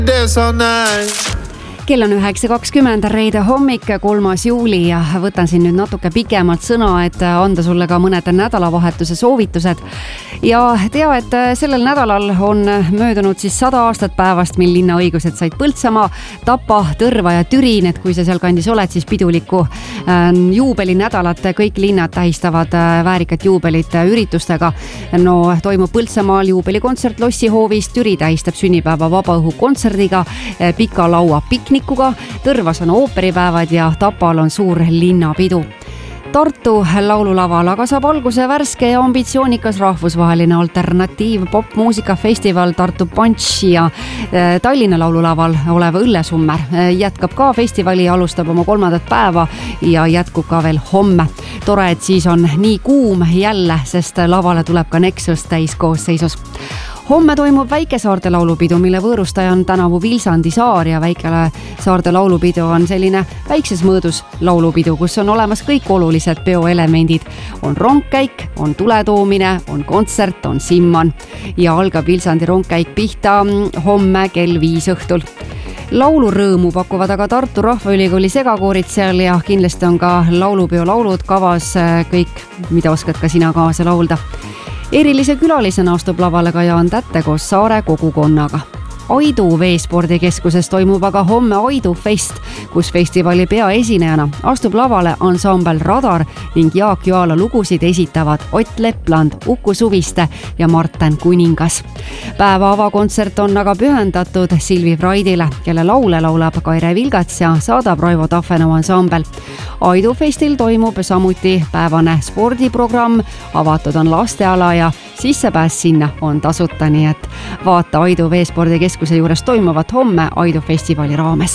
Kell on 9.20, reede hommik, 3. juuli ja võtan siin nüüd natuke pikemalt sõna, et anda sulle ka mõned nädalavahetuse soovitused. Ja tea, et sellel nädalal on möödunud siis 100 aastat päevast, mil linnaõigused said Põltsamaa, Tapa, Tõrva ja Türin, et kui sa seal kandis oled, siis pidulikku juubelinädalat kõik linnad tähistavad väärikat juubelit üritustega. No toimub Põltsamaal juubelikontsert Lossihoovis, Türi tähistab sünnipäeva vabaõhukontserdiga, pika laua piknikuga, Tõrvas on ooperipäevad ja Tapal on suur linnapidu. Tartu laululaval aga saab alguse värske ja ambitsioonikas rahvusvaheline alternatiiv popmuusikafestival Tartu Punch ja Tallinna laululaval olev Õllesummer jätkab ka festivali, alustab oma 3. päeva ja jätkub ka veel homme. Tore, et siis on nii kuum jälle, sest lavale tuleb ka Nexus täiskoosseisus. Homme toimub Väikesaarte laulupidu, mille võõrustaja on tänavu Vilsandi saar ja Väikesaarte laulupidu on selline väikses mõõdus laulupidu, kus on olemas kõik olulised peoelemendid. On rongkäik, on tuletoomine, on kontsert, on simman ja algab Vilsandi rongkäik pihta homme kell 5 õhtul. Laulurõõmu pakuvad aga Tartu Rahvaülikooli segakoorid seal ja kindlasti on ka laulupeo laulud kavas, kõik, mida oskad ka sina kaasa laulda. Erilise külalisena astub lavale ka Jaan Tätte koos Saare kogukonnaga. Aidu veespordikeskuses toimub aga homme Aidu fest, kus festivali peaesinejana astub lavale ansambel Radar ning Jaak Joala lugusid esitavad Ott Lepland, Uku Suviste ja Marten Kuningas. Päeva avakontsert on aga pühendatud Silvi Fraidile, kelle laule laulab Kaire Vilgats ja saadab Raivo Tafenau ansambel. Aidu festil toimub samuti päevane spordiprogramm, avatud on lasteala ja sissepääs sinna on tasuta, nii et vaata Aidu veespordikeskuse juures toimuvat homme Aidu festivali raames.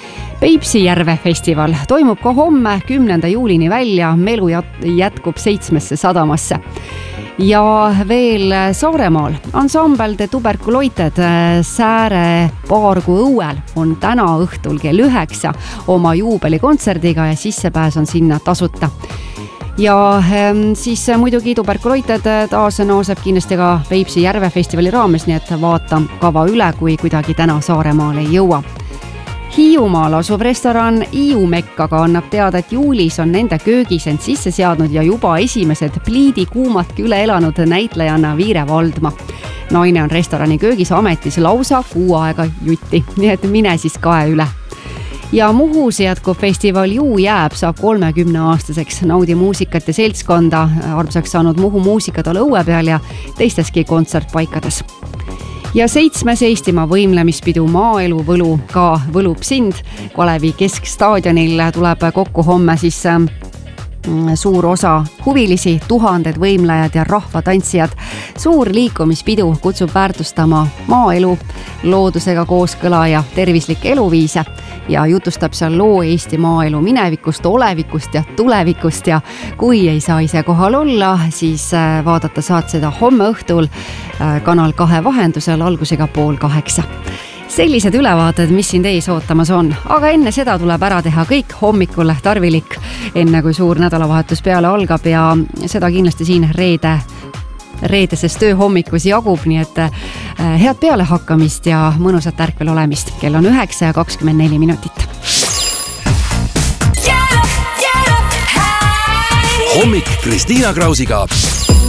Peipsi järve festival toimub ka homme 10. juulini välja, melu jätkub 7. sadamasse. Ja veel Saaremaal ansambel De Tuberculoited Sääre Paargu õuel on täna õhtul kell 9 oma juubelikontserdiga ja sissepääs on sinna tasuta. Ja siis muidugi Tuberculoited taas nooseb kindlasti ka Peipsi järve festivali raames, nii et vaata kava üle, kui kuidagi täna Saaremaal ei jõua. Hiiumaal asuv restoran Iiumekk aga annab teada, et juulis on nende köögis end sisse seadnud ja juba esimesed pliidi kuumatki üle elanud näitlejanna Viire Valdma. Naine on restorani köögis ametis lausa 6 aega jutti, nii et mine siis kae üle. Ja Muhus jätkub festival Juu jääb, saab 30-aastaseks, naudi muusikat ja seltskonda, armsaks saanud Muhu muusikatole õue peal ja teisteski kontsertpaikades. Ja 7. Eestimaa võimlemispidu Maaelu võlu ka võlub sind. Kalevi keskstaadionil tuleb kokku homme siis suur osa huvilisi, 1000 võimlejad ja rahvatantsijad. Suur liikumispidu kutsub väärtustama maaelu, loodusega kooskõla ja tervislikke eluviise ja jutustab seal loo Eesti maaelu minevikust, olevikust ja tulevikust ja kui ei saa ise kohal olla, siis vaadata saad seda homme õhtul Kanal 2 vahendusel algusega 7:30. Sellised ülevaated, mis sind ees ootamas on, aga enne seda tuleb ära teha kõik hommikul tarvilik, enne kui suur nädalavahetus peale algab ja seda kindlasti siin reedeses tööhommikus jagub, nii et head pealehakkamist ja mõnusat ärkvel olemist. Kell on 9:24. Hommik Kristiina Krausiga.